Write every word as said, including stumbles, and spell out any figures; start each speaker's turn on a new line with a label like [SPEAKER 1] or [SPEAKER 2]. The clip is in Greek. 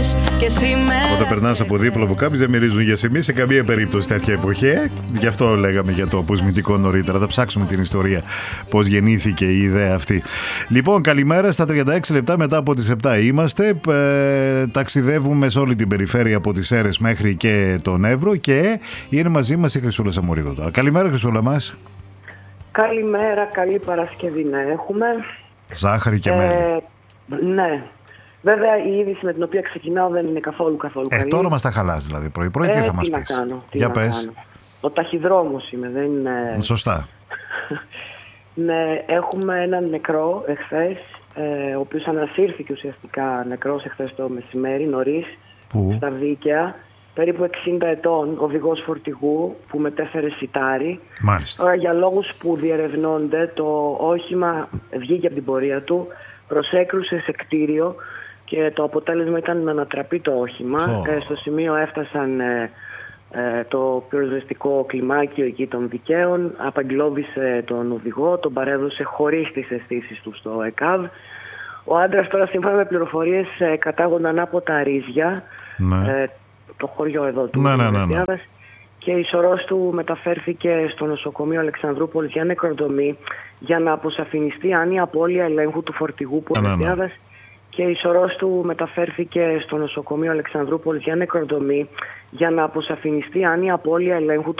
[SPEAKER 1] σημαίες και σήμερα.
[SPEAKER 2] Όταν περνάς από δίπλα από κάποιους δεν μυρίζουν για σημείς σε καμία περίπτωση τέτοια εποχή. Ε? Γι' αυτό λέγαμε για το αποσμητικό νωρίτερα. Θα ψάξουμε την ιστορία πώς γεννήθηκε η ιδέα αυτή. Λοιπόν, καλημέρα. Στα τριάντα έξι λεπτά μετά από τις επτά είμαστε. Ε, ταξιδεύουμε σε όλη την περιφέρεια από τις Σέρρες μέχρι και τον Εύρο και είναι μαζί μας η Χρυσούλα Σαμορίδου τώρα. Καλημέρα, Χρυσούλα μας.
[SPEAKER 3] Καλημέρα, καλή Παρασκευή να έχουμε.
[SPEAKER 2] Ζάχαρη και μέλι.
[SPEAKER 3] Ε, ναι. Βέβαια η είδηση με την οποία ξεκινάω δεν είναι καθόλου καθόλου
[SPEAKER 2] Ε,
[SPEAKER 3] καλή.
[SPEAKER 2] τώρα μας τα χαλάς δηλαδή πρωί-πρωί. Ε, τι θα μας
[SPEAKER 3] τι
[SPEAKER 2] πεις.
[SPEAKER 3] Να κάνω, τι
[SPEAKER 2] Για
[SPEAKER 3] να
[SPEAKER 2] πες.
[SPEAKER 3] κάνω. Ο ταχυδρόμος είμαι, δεν είναι...
[SPEAKER 2] Σωστά.
[SPEAKER 3] Ναι, έχουμε έναν νεκρό εχθές, ε, ο οποίος ανασύρθηκε ουσιαστικά νεκρός εχθές το μεσημέρι, νωρίς,
[SPEAKER 2] Πού?
[SPEAKER 3] στα Δίκαια. Περίπου εξήντα ετών, οδηγός φορτηγού που μετέφερε σιτάρι.
[SPEAKER 2] Μάλιστα.
[SPEAKER 3] Τώρα για λόγους που διερευνώνται, το όχημα βγήκε από την πορεία του, προσέκρουσε σε κτίριο και το αποτέλεσμα ήταν να ανατραπεί το όχημα.
[SPEAKER 2] Oh.
[SPEAKER 3] Ε, στο σημείο έφτασαν ε, ε, το πυροσβεστικό κλιμάκιο εκεί των δικαίων, απαγγελώδησε τον οδηγό, τον παρέδωσε χωρίς τις αισθήσεις του στο ΕΚΑΒ. Ο άντρας τώρα, σύμφωνα με πληροφορίες, ε, κατάγονταν από τα Ρίζια,
[SPEAKER 2] Ναι.
[SPEAKER 3] ε, το χωριό εδώ του
[SPEAKER 2] Ναι, ναι, ναι, ναι.
[SPEAKER 3] και η σωρός του μεταφέρθηκε στο νοσοκομείο Αλεξανδρούπολης για νεκροδομή για να αποσαφινιστεί αν η απώλεια ελέγχου του φορτηγού που
[SPEAKER 2] Ναι, ναι, ναι.
[SPEAKER 3] διάβασε και η σωρός του μεταφέρθηκε στο νοσοκομείο Αλεξανδρούπολης για νεκροδομή για να αποσαφινιστεί αν η απώλεια ελέγχου του